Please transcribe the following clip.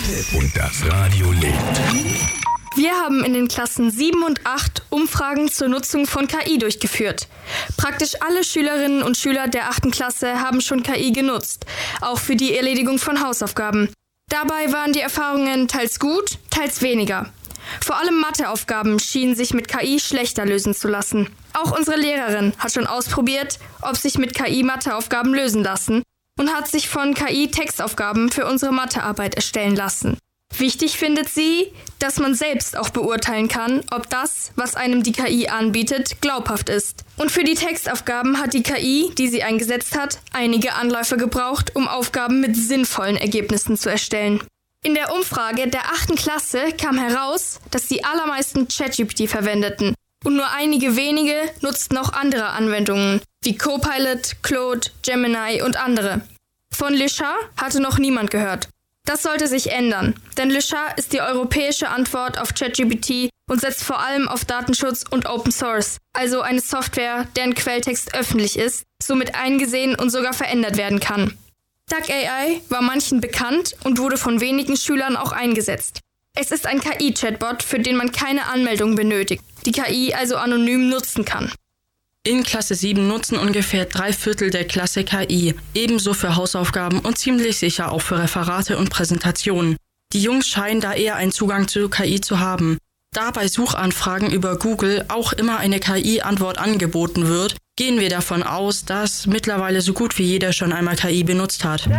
Und das Radio lebt. Wir haben in den Klassen 7 und 8 Umfragen zur Nutzung von KI durchgeführt. Praktisch alle Schülerinnen und Schüler der 8. Klasse haben schon KI genutzt, auch für die Erledigung von Hausaufgaben. Dabei waren die Erfahrungen teils gut, teils weniger. Vor allem Matheaufgaben schienen sich mit KI schlechter lösen zu lassen. Auch unsere Lehrerin hat schon ausprobiert, ob sich mit KI Matheaufgaben lösen lassen und hat sich von KI Textaufgaben für unsere Mathearbeit erstellen lassen. Wichtig findet sie, dass man selbst auch beurteilen kann, ob das, was einem die KI anbietet, glaubhaft ist. Und für die Textaufgaben hat die KI, die sie eingesetzt hat, einige Anläufe gebraucht, um Aufgaben mit sinnvollen Ergebnissen zu erstellen. In der Umfrage der 8. Klasse kam heraus, dass die allermeisten ChatGPT verwendeten und nur einige wenige nutzten auch andere Anwendungen, wie Copilot, Claude, Gemini und andere. Von Lusha hatte noch niemand gehört. Das sollte sich ändern, denn Lusha ist die europäische Antwort auf ChatGPT und setzt vor allem auf Datenschutz und Open Source, also eine Software, deren Quelltext öffentlich ist, somit eingesehen und sogar verändert werden kann. DuckAI war manchen bekannt und wurde von wenigen Schülern auch eingesetzt. Es ist ein KI-Chatbot, für den man keine Anmeldung benötigt, die KI also anonym nutzen kann. In Klasse 7 nutzen ungefähr 3/4 der Klasse KI, ebenso für Hausaufgaben und ziemlich sicher auch für Referate und Präsentationen. Die Jungs scheinen da eher einen Zugang zu KI zu haben. Da bei Suchanfragen über Google auch immer eine KI-Antwort angeboten wird, gehen wir davon aus, dass mittlerweile so gut wie jeder schon einmal KI benutzt hat.